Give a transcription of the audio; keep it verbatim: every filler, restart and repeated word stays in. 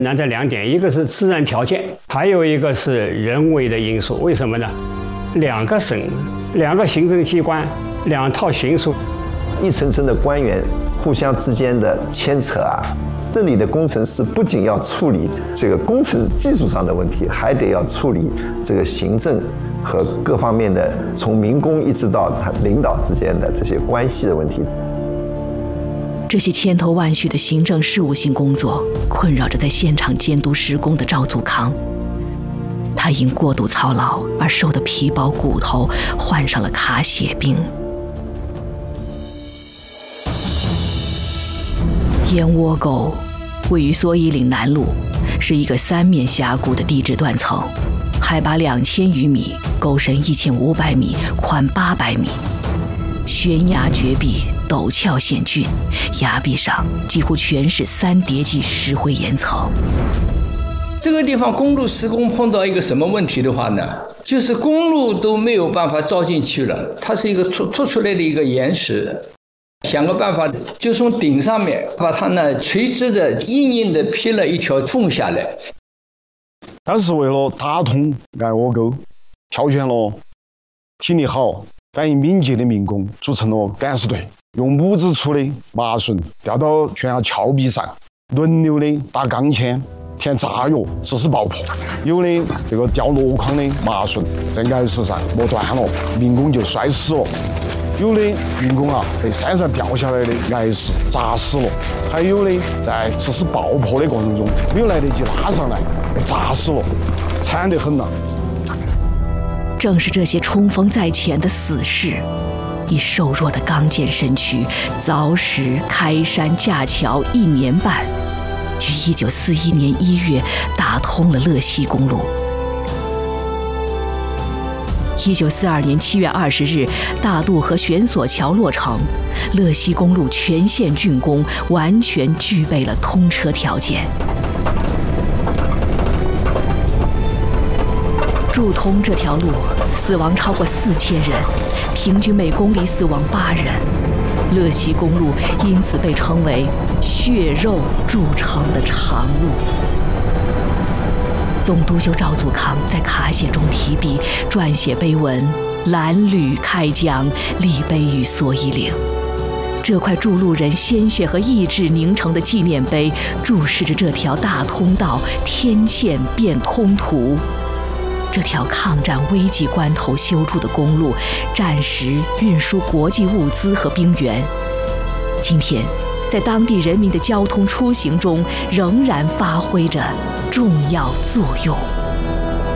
那这两点，一个是自然条件，还有一个是人为的因素。为什么呢？两个省、两个行政机关、两套巡署， 一层层的官员互相之间的牵扯啊。这里的工程师不仅要处理这个工程技术上的问题，还得要处理这个行政和各方面的，从民工一直到他领导之间的这些关系的问题。 这些千头万绪的行政事务性工作困扰着在现场监督施工的赵祖康，他因过度操劳而瘦得皮包骨头，患上了卡血病。燕窝沟位于蓑衣岭南麓，是一个三面峡谷的地质断层，海拔两千余米，沟深一千五百米，宽八百米，悬崖绝壁，陡峭险峻，崖壁上几乎全是三叠纪石灰岩层。 这个地方公路施工碰到一个什么问题的话呢？就是公路都没有办法造进去了，它是一个凸凸出来的一个岩石。想个办法，就从顶上面把它呢垂直的、硬硬的劈了一条缝下来。 但是为了打通爱窝沟，挑选了体力好、反应敏捷的民工，组成了赶尸队，用木质粗的麻绳吊到悬崖峭壁上，轮流的打钢钎、填炸药，实施爆破。有的这个吊箩筐的麻绳在崖石上磨断了，民工就摔死了。有的民工啊被山上掉下来的崖石砸死了，还有的在实施爆破的过程中没有来得及拉上来，被砸死了，惨得很呐、啊。 正是这些冲锋在前的死士，以瘦弱的刚健身躯，凿石开山架桥一年半，于一九四一年一月打通了乐西公路。一九四二年七月二十日，大渡河悬索桥落成，乐西公路全线竣工，完全具备了通车条件。筑通这条路，死亡超过四千人，平均每公里死亡八人。乐西公路因此被称为血肉铸成的长路。总督修赵祖康在卡血中提笔撰写碑文“蓝缕开疆，立碑于蓑衣岭”。这块筑路人鲜血和意志凝成的纪念碑，注视着这条大通道天堑变通途。这条抗战危急关头修筑的公路，战时运输国际物资和兵员，今天在当地人民的交通出行中仍然发挥着重要作用。